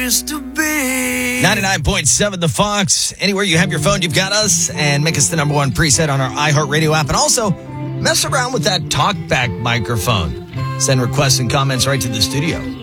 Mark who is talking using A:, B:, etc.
A: 99.7 The Fox. Anywhere you have your phone, you've got us. And make us the number one preset on our iHeartRadio app. And also, mess around with that TalkBack microphone. Send requests and comments right to the studio.